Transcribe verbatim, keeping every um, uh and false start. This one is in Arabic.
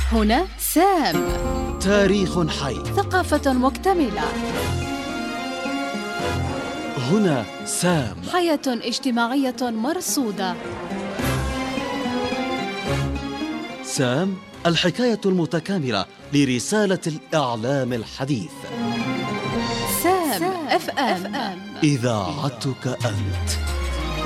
هنا سام. تاريخ حي. ثقافة مكتملة. هنا سام. حياة اجتماعية مرصودة. سام، الحكاية المتكاملة لرسالة الإعلام الحديث. سام, سام. اف ام. إذاعتك أنت.